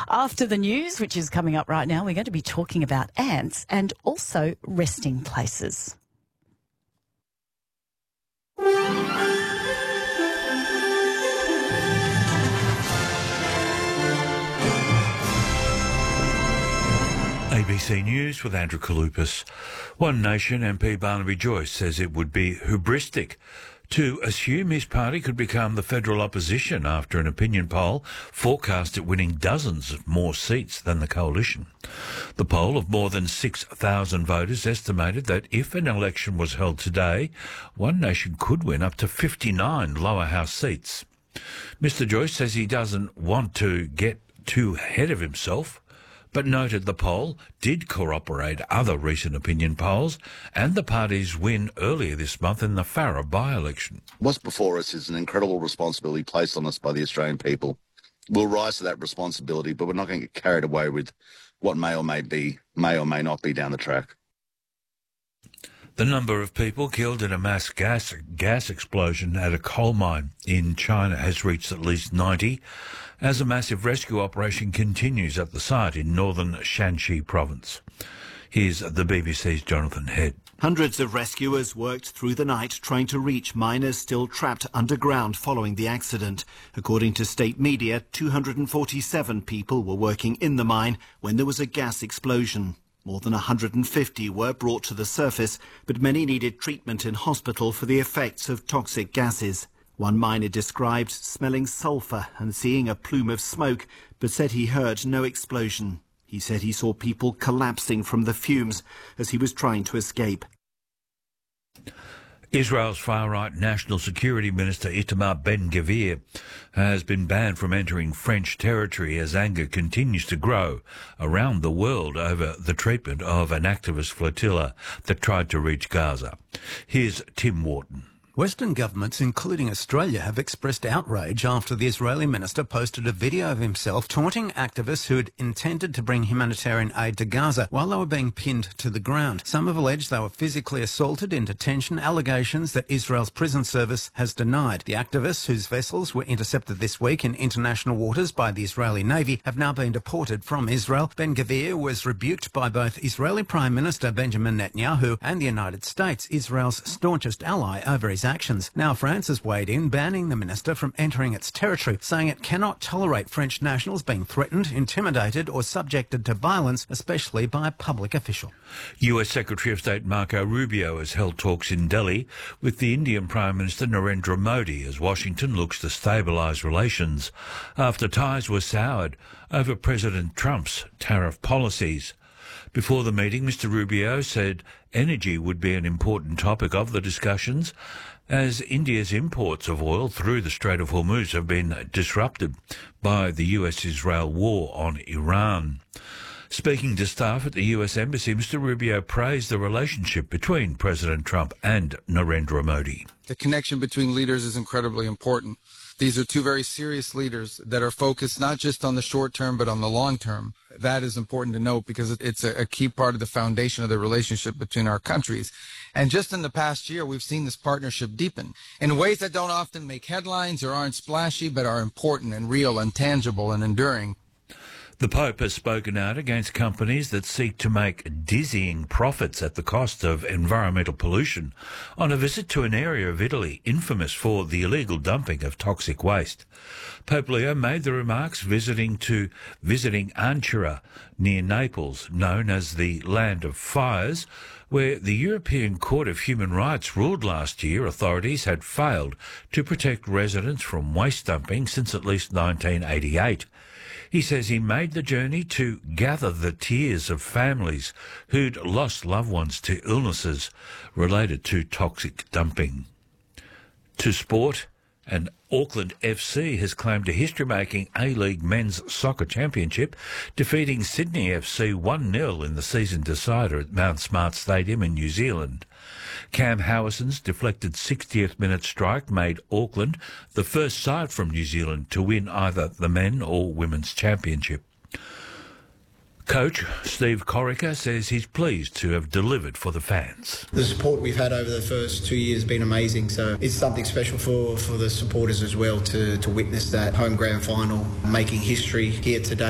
After the news, which is coming up right now, we're going to be talking about ants and also resting places. ABC News with Andrew Kalupas. One Nation MP Barnaby Joyce says it would be hubristic to assume his party could become the federal opposition after an opinion poll forecast it winning dozens of more seats than the coalition. The poll of more than 6,000 voters estimated that if an election was held today, One Nation could win up to 59 lower house seats. Mr Joyce says he doesn't want to get too ahead of himself, but noted the poll did corroborate other recent opinion polls and the party's win earlier this month in the Farrer by-election. What's before us is an incredible responsibility placed on us by the Australian people. We'll rise to that responsibility, but we're not going to get carried away with what may or may not be down the track. The number of people killed in a mass gas explosion at a coal mine in China has reached at least 90, as a massive rescue operation continues at the site in northern Shanxi province. Here's the BBC's Jonathan Head. Hundreds of rescuers worked through the night trying to reach miners still trapped underground following the accident. According to state media, 247 people were working in the mine when there was a gas explosion. More than 150 were brought to the surface, but many needed treatment in hospital for the effects of toxic gases. One miner described smelling sulphur and seeing a plume of smoke, but said he heard no explosion. He said he saw people collapsing from the fumes as he was trying to escape. Israel's far-right National Security Minister Itamar Ben-Gvir has been banned from entering French territory as anger continues to grow around the world over the treatment of an activist flotilla that tried to reach Gaza. Here's Tim Wharton. Western governments, including Australia, have expressed outrage after the Israeli minister posted a video of himself taunting activists who had intended to bring humanitarian aid to Gaza while they were being pinned to the ground. Some have alleged they were physically assaulted in detention, allegations that Israel's prison service has denied. The activists, whose vessels were intercepted this week in international waters by the Israeli Navy, have now been deported from Israel. Ben-Gvir was rebuked by both Israeli Prime Minister Benjamin Netanyahu and the United States, Israel's staunchest ally, over his actions. Now France has weighed in, banning the minister from entering its territory, saying it cannot tolerate French nationals being threatened, intimidated or subjected to violence, especially by a public official. US Secretary of State Marco Rubio has held talks in Delhi with the Indian Prime Minister Narendra Modi as Washington looks to stabilise relations after ties were soured over President Trump's tariff policies. Before the meeting, Mr Rubio said energy would be an important topic of the discussions, as India's imports of oil through the Strait of Hormuz have been disrupted by the US-Israel war on Iran. Speaking to staff at the US Embassy, Mr Rubio praised the relationship between President Trump and Narendra Modi. The connection between leaders is incredibly important. These are two very serious leaders that are focused not just on the short term, but on the long term. That is important to note because it's a key part of the foundation of the relationship between our countries. And just in the past year, we've seen this partnership deepen in ways that don't often make headlines or aren't splashy, but are important and real and tangible and enduring. The Pope has spoken out against companies that seek to make dizzying profits at the cost of environmental pollution on a visit to an area of Italy infamous for the illegal dumping of toxic waste. Pope Leo made the remarks visiting Ancira near Naples, known as the Land of Fires, where the European Court of Human Rights ruled last year authorities had failed to protect residents from waste dumping since at least 1988. He says he made the journey to gather the tears of families who'd lost loved ones to illnesses related to toxic dumping. To sport, and Auckland FC has claimed a history-making A-League men's soccer championship, defeating Sydney FC 1-0 in the season decider at Mount Smart Stadium in New Zealand. Cam Howison's deflected 60th minute strike made Auckland the first side from New Zealand to win either the men or women's championship. Coach Steve Corica says he's pleased to have delivered for the fans. The support we've had over the first 2 years has been amazing, so it's something special for the supporters as well to witness that home grand final, making history here today.